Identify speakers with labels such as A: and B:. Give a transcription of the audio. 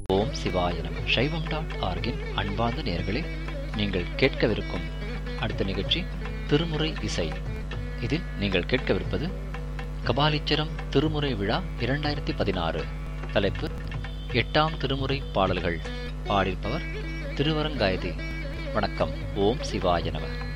A: ஓம் சிவாய நம. சைவம் டாட் ஆர்கின் அன்பார்ந்த நேயர்களே, நீங்கள் கேட்கவிருக்கும் அடுத்த நிகழ்ச்சி திருமுறை இசை. இதில் நீங்கள் கேட்கவிருப்பது கபாலீச்சரம் திருமுறை விழா 2016. தலைப்பு எட்டாம் திருமுறை பாடல்கள். பாடியிருப்பவர் திருவரங்காயதி. வணக்கம். ஓம் சிவாய நம.